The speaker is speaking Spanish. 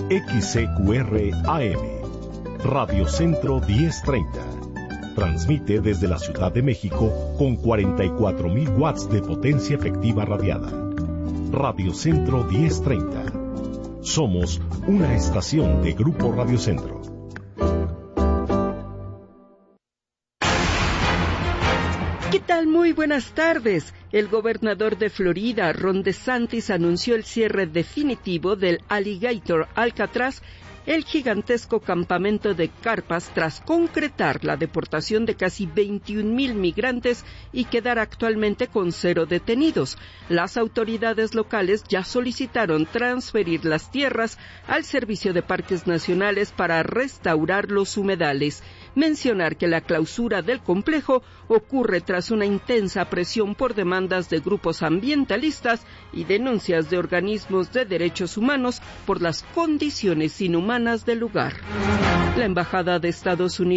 XCQR AM, Radio Centro 1030. Transmite desde la Ciudad de México con 44,000 watts de potencia efectiva radiada. Radio Centro 1030. Somos una estación de Grupo Radio Centro. ¿Qué tal? Muy buenas tardes. El gobernador de Florida, Ron DeSantis, anunció el cierre definitivo del Alligator Alcatraz, el gigantesco campamento de carpas, tras concretar la deportación de casi 21,000 migrantes y quedar actualmente con 0 detenidos. Las autoridades locales ya solicitaron transferir las tierras al Servicio de Parques Nacionales para restaurar los humedales. Mencionar que la clausura del complejo ocurre tras una intensa presión por demandas de grupos ambientalistas y denuncias de organismos de derechos humanos por las condiciones inhumanas del lugar. La Embajada de Estados Unidos